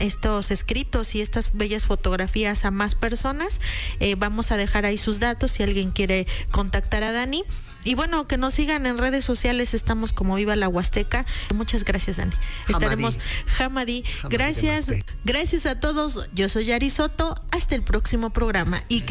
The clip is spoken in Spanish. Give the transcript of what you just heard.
estos escritos y estas bellas fotografías a más personas. Vamos a dejar ahí sus datos si alguien quiere contactar a Dani. Y bueno, que nos sigan en redes sociales, estamos como Viva la Huasteca. Muchas gracias, Dani. Estaremos Hamadi. Gracias a todos. Yo soy Yari Soto. Hasta el próximo programa y que